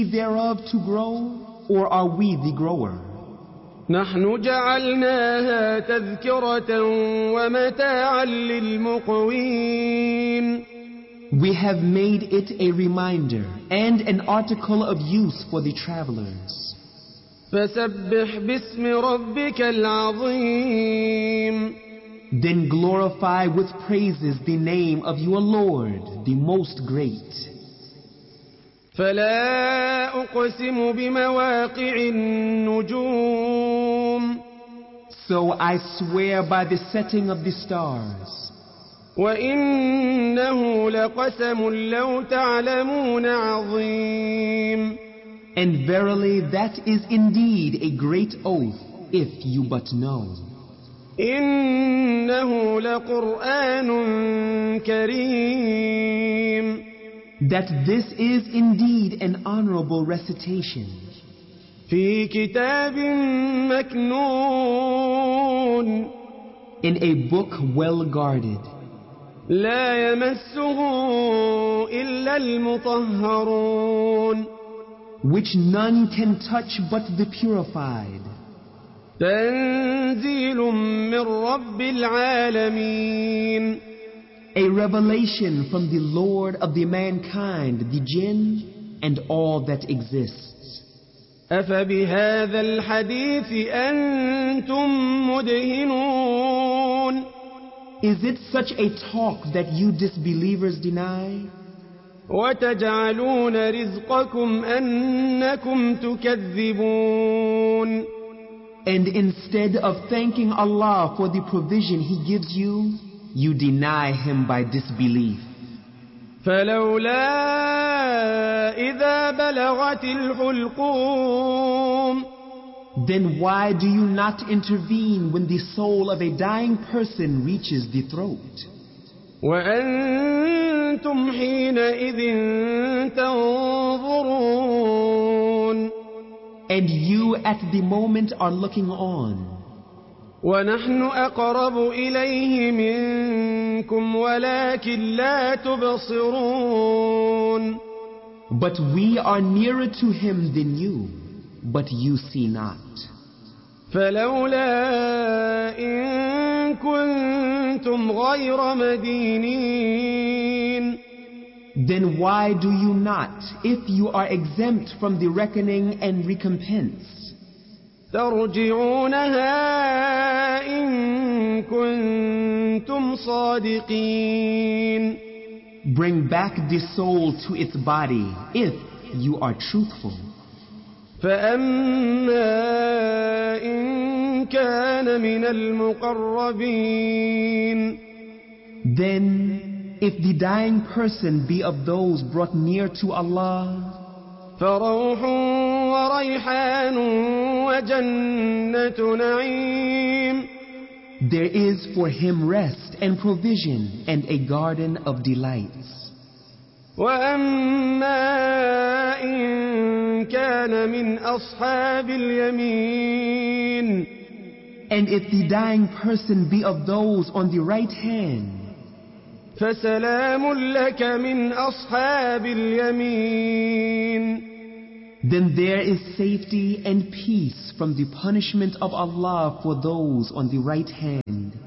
thereof to grow, or are we the grower? نحن جعلناها تذكرة ومتاعا للمقوين. We have made it a reminder and an article of use for the travelers. فسبح باسم ربك العظيم. Then glorify with praises the name of your Lord, the most great. فلا أقسم بمواقع النجوم. So I swear by the setting of the stars. وإنه لقسم لو تعلمون عظيم. And verily that is indeed a great oath, if you but know. إنه لقرآن كريم. That this is indeed an honorable recitation. في كتاب مكنون. In a book well guarded. لا يمسه إلا المطهرون. Which none can touch but the purified. تنزيل من رب العالمين. A revelation from the Lord of the mankind, the jinn, and all that exists. أفبهذا الحديث أنتم مدهنون. Is it such a talk that you disbelievers deny? وتجعلون رزقكم أنكم تكذبون. And instead of thanking Allah for the provision He gives you, you deny Him by disbelief. فلولا إذا بلغت الحلقوم. Then why do you not intervene when the soul of a dying person reaches the throat? وأنتم حينئذ تنظرون. And you at the moment are looking on. ونحن أقرب إليه منكم ولكن لا تبصرون. But we are nearer to Him than you, but you see not. فلولا إن كنتم غير مدينين. Then why do you not, if you are exempt from the reckoning and recompense? ترجعونها إن كنتم صادقين. Bring back the soul to its body, if you are truthful. فأما إن كان من المقربين. Then, if the dying person be of those brought near to Allah, فروح وريحان وجنة نعيم. there is for him rest and provision and a garden of delights. وأما إن كان من أصحاب اليمين. And if the dying person be of those on the right hand, فسلام لك من أصحاب اليمين. then there is safety and peace from the punishment of Allah for those on the right hand.